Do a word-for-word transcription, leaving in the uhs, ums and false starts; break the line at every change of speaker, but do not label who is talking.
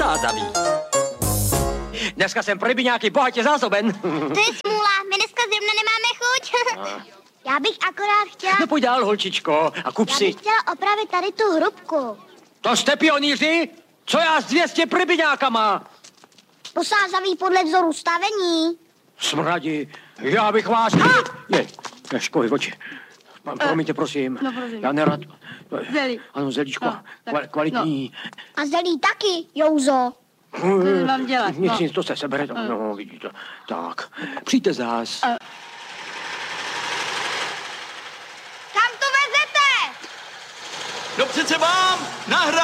posázavý. Dneska jsem pro rybiňáky bohatě zásoben.
To je smůla, my dneska zrovna nemáme chuť. Já bych akorát chtěla...
No pojď dál, holčičko, a kup
Já
si.
bych chtěla opravit tady tu hrubku.
To jste pionýři? Co já s dvě stě rybiňákama?
Posázavý podle vzoru stavení.
Smradi, já bych vás... Je, Ješkovi oči. Promiňte, prosím.
No, prosím.
Já nerad...
Zelí.
Ano, zelíčko,
No, tak,
kval- kvalitní.
A zelí taky, Jouzo.
Co mám dělat?
Nic,
No.
nic, to se sebere. No, no vidíte. Tak, přijďte zás.
A-
Kam to vezete?
No přece vám! Nahra!